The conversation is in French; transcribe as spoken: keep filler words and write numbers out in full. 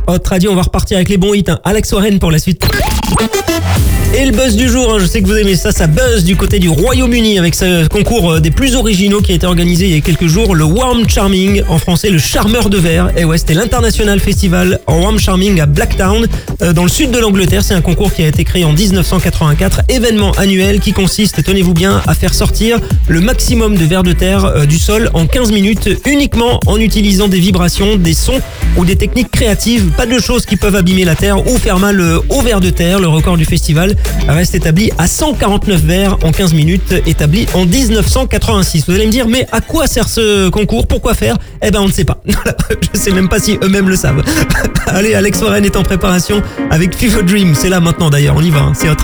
Hot Radio, on va repartir avec les bons hits. Hein. Alex Warren pour la suite. Et le buzz du jour, hein, je sais que vous aimez ça, ça buzz du côté du Royaume-Uni avec ce concours des plus originaux qui a été organisé il y a quelques jours, le Warm Charming, en français le charmeur de verre. Et ouais, c'était l'International Festival Warm Charming à Blacktown, euh, dans le sud de l'Angleterre. C'est un concours qui a été créé en dix-neuf cent quatre-vingt-quatre, événement annuel qui consiste, tenez-vous bien, à faire sortir le maximum de vers de terre euh, du sol en quinze minutes, uniquement en utilisant des vibrations, des sons ou des techniques créatives. Pas de choses qui peuvent abîmer la terre ou faire mal euh, aux vers de terre. Le record du festival reste établi à cent quarante-neuf vers en quinze minutes, établi en dix-neuf cent quatre-vingt-six. Vous allez me dire, mais à quoi sert ce concours? Pourquoi faire? Eh ben, on ne sait pas. Je sais même pas si eux-mêmes le savent. Allez, Alex Warren est en préparation avec Fever Dream. C'est là maintenant d'ailleurs, on y va. Hein. C'est Hot